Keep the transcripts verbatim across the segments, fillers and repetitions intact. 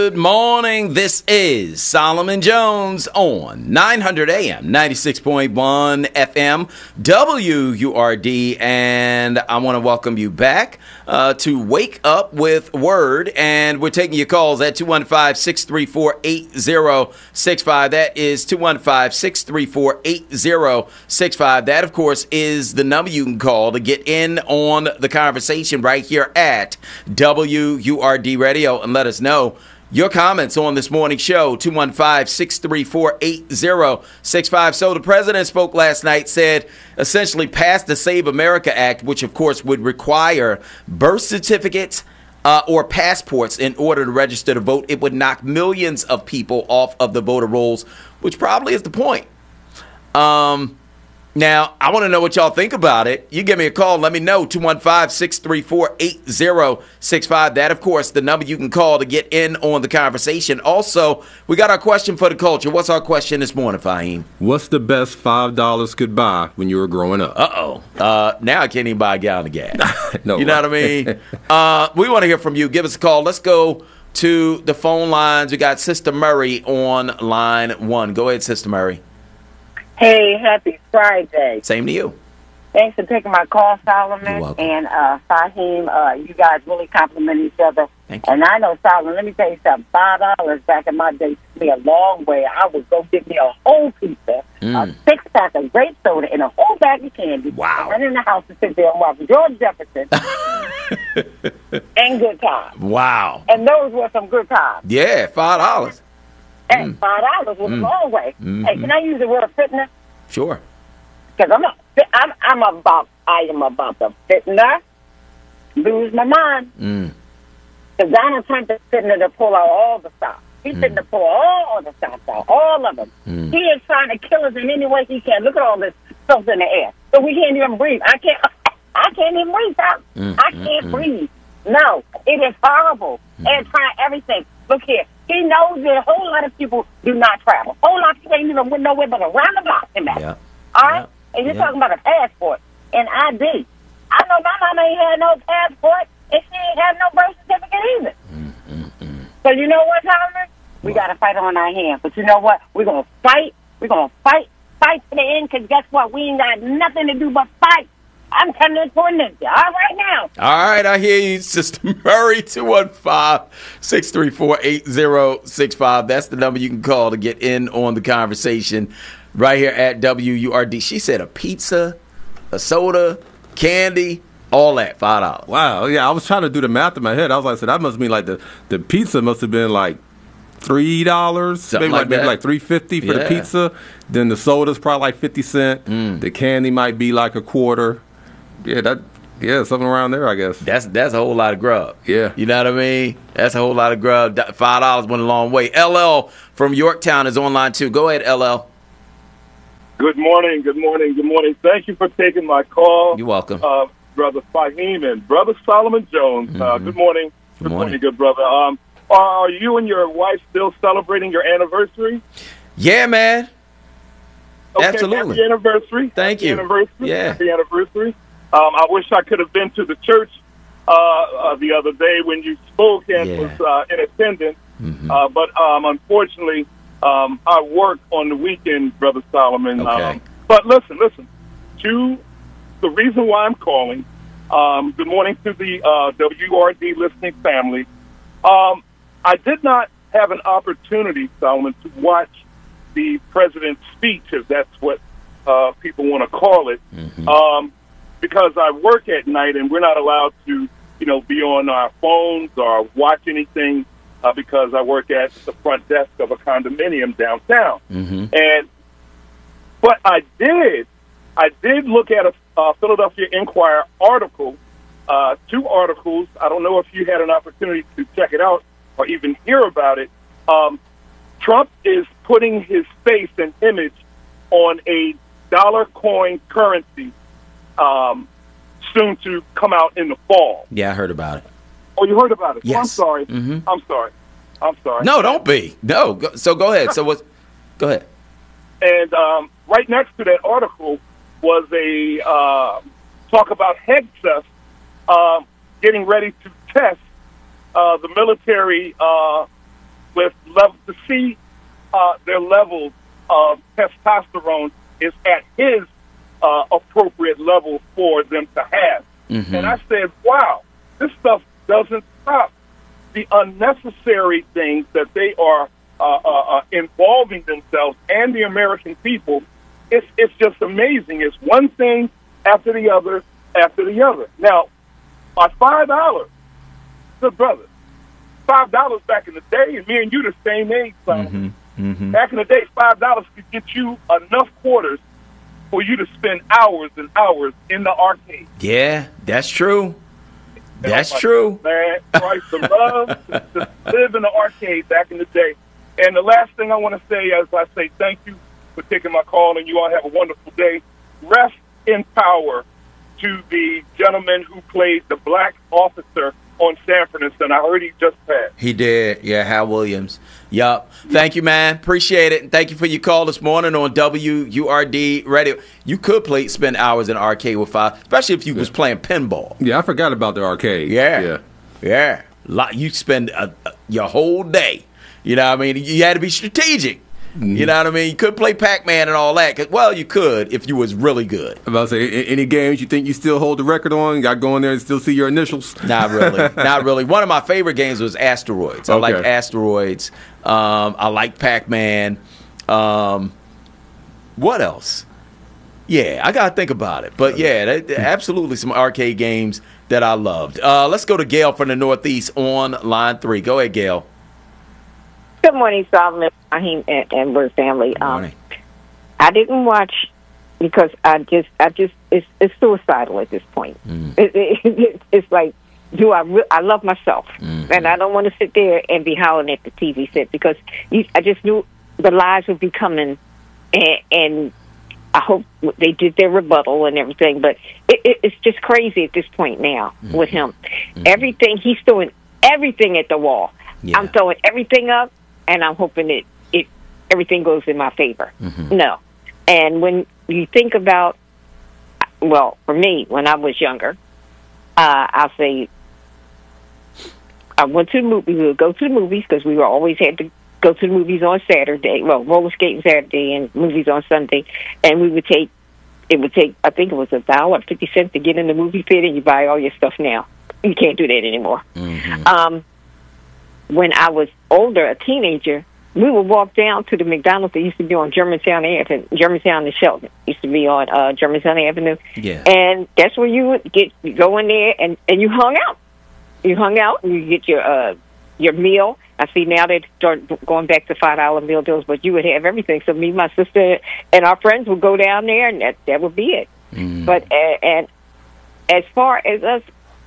Good morning. This is Solomon Jones on nine hundred A M, ninety-six point one F M, W U R D, and I want to welcome you back uh, to Wake Up with Word, and we're taking your calls at two one five, six three four, eight zero six five. That is two one five, six three four, eight zero six five. That, of course, is the number you can call to get in on the conversation right here at W U R D Radio, and let us know your comments on this morning show, two one five, six three four, eight zero six five. So the president spoke last night, said essentially passed the Save America Act, which of course would require birth certificates uh, or passports in order to register to vote. It would knock millions of people off of the voter rolls, which probably is the point. Um... Now, I want to know what y'all think about it. You give me a call. Let me know. two one five, six three four, eight zero six five. That, of course, the number you can call to get in on the conversation. Also, we got our question for the culture. What's our question this morning, Fahim? What's the best five dollars could buy when you were growing up? Uh-oh. Uh, now I can't even buy a gallon of gas. no, you know what I mean? uh, we want to hear from you. Give us a call. Let's go to the phone lines. We got Sister Murray on line one. Go ahead, Sister Murray. Hey, happy Friday. Same to you. Thanks for taking my call, Solomon. You're welcome. And uh, Fahim, uh, you guys really compliment each other. Thank you. And I know, Solomon, let me tell you something. Five dollars back in my day took me a long way. I would go get me a whole pizza, Mm. a six-pack of grape soda, and a whole bag of candy. Wow. And run in the house and sit there and watch George Jefferson and good times. Wow. And those were some good times. Yeah, five dollars. Hey, five dollars was Mm. a long way. Mm-hmm. Hey, can I use the word fitness? Sure. Because I'm, a, I'm, I'm about, I am about the fitness. Lose my mind. Mm. Because Donald Trump is sitting there to pull out all the stops. He's Mm. sitting to pull all the stops out, all of them. Mm. He is trying to kill us in any way he can. Look at all this stuff in the air. So we can't even breathe. I can't, I can't even breathe out. Mm, I mm, can't mm. breathe. No, it is horrible. And trying everything. Look here. He knows that a whole lot of people do not travel. A whole lot of people ain't even went nowhere but around the block in that. Yeah. All right? Yeah. And you're Yeah. talking about a passport and I D. I know my mama ain't had no passport and she ain't had no birth certificate either. Mm, mm, mm. So you know what, Thomas? We What? got to fight on our hands. But you know what? We're going to fight. We're going to fight. Fight to the end because guess what? We ain't got nothing to do but fight. I'm telling you for a ninja. All right now. All right, I hear you, Sister Murray, two one five, six three four, eight zero six five. That's the number you can call to get in on the conversation right here at W U R D. She said a pizza, a soda, candy, all that, five dollars. Wow, yeah, I was trying to do the math in my head. I was like, so that must mean like the, the pizza must have been like three dollars, Something maybe like like, maybe that. like three fifty for Yeah. the pizza. Then the soda's probably like fifty cent. Mm. The candy might be like a quarter. Yeah, that yeah, something around there, I guess. That's that's a whole lot of grub. Yeah. You know what I mean? That's a whole lot of grub. five dollars went a long way. L L from Yorktown is online too. Go ahead, L L. Good morning, good morning, good morning. Thank you for taking my call. You're welcome. Uh, Brother Fahim and Brother Solomon Jones. Uh, Mhm. good morning. Good morning. good brother. Um, are you and your wife still celebrating your anniversary? Yeah, man. Okay, Absolutely. Happy anniversary. Thank happy you. Anniversary. Yeah. Happy anniversary. Um, I wish I could have been to the church uh, uh, the other day when you spoke and Yeah. was uh, in attendance. Mhm. Uh, but um, unfortunately, um, I work on the weekend, Brother Solomon. Okay. Um, but listen, listen. To the reason why I'm calling. Um, good morning to the uh, W R D listening family. Um, I did not have an opportunity, Solomon, to watch the president's speech, if that's what uh, people want to call it, Mhm. um, because I work at night and we're not allowed to, you know, be on our phones or watch anything uh, because I work at the front desk of a condominium downtown. Mhm. And but I did, I did look at a uh, Philadelphia Inquirer article, uh, two articles. I don't know if you had an opportunity to check it out or even hear about it. Um, Trump is putting his face and image on a dollar coin currency um, soon to come out in the fall. Yeah, I heard about it. Oh, you heard about it? Yes. Oh, I'm sorry. Mhm. I'm sorry. I'm sorry. No, don't be. No. Go, so go ahead. So what? Go ahead. And um, right next to that article was a uh, talk about Hegseth um, getting ready to test uh, the military uh, level to see uh, their levels of testosterone is at his uh, appropriate level for them to have. Mm-hmm. And I said, wow, this stuff doesn't stop. The unnecessary things that they are uh, uh, uh, involving themselves and the American people, it's, it's just amazing. It's one thing after the other after the other. Now, by five dollars, good brother, five dollars back in the day, and me and you the same age, son. Mm-hmm. Mm-hmm. Back in the day, five dollars could get you enough quarters for you to spend hours and hours in the arcade. Yeah, that's true. That's like, true. Man, Christ, the love to, to live in the arcade back in the day. And the last thing I want to say is I say thank you for taking my call, and you all have a wonderful day. Rest in power to the gentleman who played the black officer on Sanford and Son. I heard he just passed. He did. Yeah, Hal Williams. Yup. Thank you, man. Appreciate it. And thank you for your call this morning on W U R D Radio. You could play spend hours in arcade with five, especially if you yeah. was playing pinball. Yeah, I forgot about the arcade. Yeah. Yeah. Yeah. Lot, you spend a, a, your whole day. You know what I mean? You had to be strategic. Mm-hmm. You know what I mean? You could play Pac-Man and all that. Well, you could if you was really good. I'm about to say, any games you think you still hold the record on? Got to go in there and still see your initials? Not really. Not really. One of my favorite games was Asteroids. I okay. like Asteroids. Um, I like Pac-Man. Um, what else? Yeah, I got to think about it. But, yeah, that, absolutely some arcade games that I loved. Uh, let's go to Gail from the Northeast on line three. Go ahead, Gail. Good morning, Solomon, Raheem, and, and Bird family. Good morning. Um, I didn't watch because I just, I just, it's, it's suicidal at this point. Mm. It, it, it, it's like, do I? Re- I love myself, mm-hmm. and I don't want to sit there and be howling at the T V set because you, I just knew the lies would be coming, and, and I hope they did their rebuttal and everything. But it, it, it's just crazy at this point now mm-hmm. with him. Mm-hmm. Everything he's throwing everything at the wall. Yeah. I'm throwing everything up. And I'm hoping that it everything goes in my favor. Mm-hmm. No. And when you think about, well, for me, when I was younger, uh, I'll say I went to the movie. We would go to the movies because we were always had to go to the movies on Saturday. Well, roller skating Saturday and movies on Sunday. And we would take, it would take, I think it was a dollar fifty cents to get in the movie theater, and you buy all your stuff now. You can't do that anymore. Mm-hmm. Um, when I was older, a teenager, we would walk down to the McDonald's that used to be on Germantown Avenue, Germantown and Shelton. Used to be on uh, Germantown Avenue. Yeah. And that's where you would get you go in there and, and you hung out. You hung out and you get your uh, your meal. I see now they start going back to five dollar meal deals, but you would have everything. So me, my sister, and our friends would go down there, and that that would be it. Mm. But uh, and as far as us,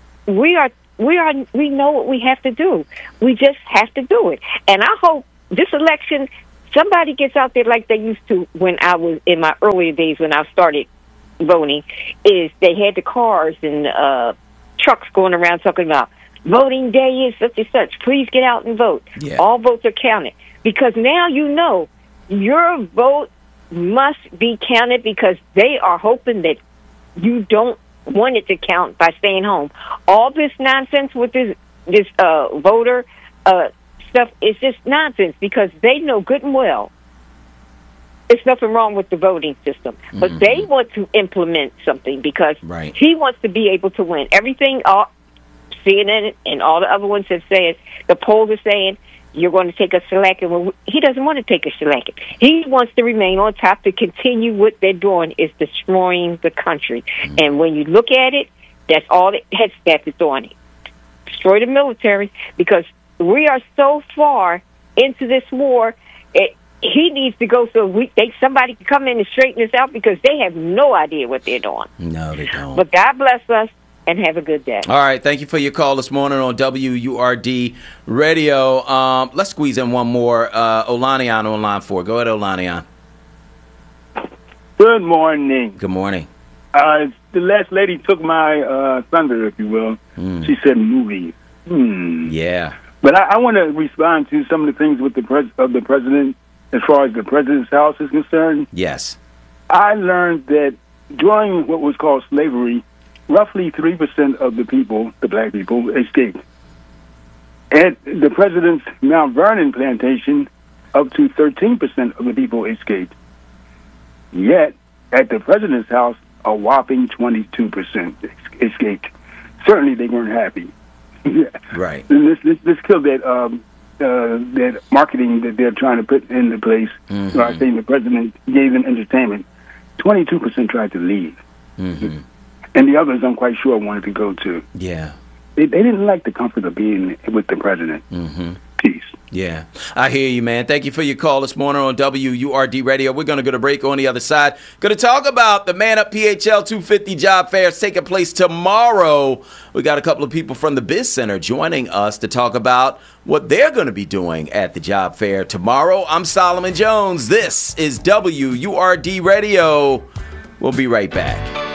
we are. We are. We know what we have to do. We just have to do it. And I hope this election, somebody gets out there like they used to when I was in my earlier days when I started voting. Is they had the cars and uh, trucks going around talking about voting day is such and such. Please get out and vote. Yeah. All votes are counted because now you know your vote must be counted because they are hoping that you don't wanted to count by staying home. All this nonsense with this this uh, voter uh, stuff is just nonsense because they know good and well there's nothing wrong with the voting system, but mm-hmm. they want to implement something because right. he wants to be able to win. Everything, all C N N and all the other ones have said, the polls are saying, you're going to take a shellacking. Well, he doesn't want to take a shellacking. He wants to remain on top to continue what they're doing is destroying the country. Mm-hmm. And when you look at it, that's all the head staff is doing. Destroy the military because we are so far into this war. It, he needs to go so we they somebody can come in and straighten this out because they have no idea what they're doing. No, they don't. But God bless us. And have a good day. All right. Thank you for your call this morning on W U R D Radio. Um, let's squeeze in one more. Uh, Olanian on line four. Go ahead, Olanian. Good morning. Good morning. Uh, the last lady took my uh, thunder, if you will. Mm. She said movies. Hmm. Yeah. But I, I want to respond to some of the things with the pres- of the president as far as the president's house is concerned. Yes. I learned that during what was called slavery, roughly three percent of the people, the black people, escaped. At the president's Mount Vernon plantation, up to thirteen percent of the people escaped. Yet, at the president's house, a whopping twenty-two percent escaped. Certainly, they weren't happy. Right. And this, this, this killed that, um, uh, that marketing that they're trying to put into place. Mm-hmm. So I think the president gave them entertainment. twenty-two percent tried to leave. Mm-hmm. And the others, I'm quite sure, wanted to go too. Yeah. They, they didn't like the comfort of being with the president. Mm-hmm. Peace. Yeah, I hear you, man. Thank you for your call this morning on W U R D Radio. We're going to go to break on the other side. Going to talk about the Man Up P H L two fifty job fairs taking place tomorrow. We got a couple of people from the Biz Center joining us to talk about what they're going to be doing at the job fair tomorrow. I'm Solomon Jones. This is W U R D Radio. We'll be right back.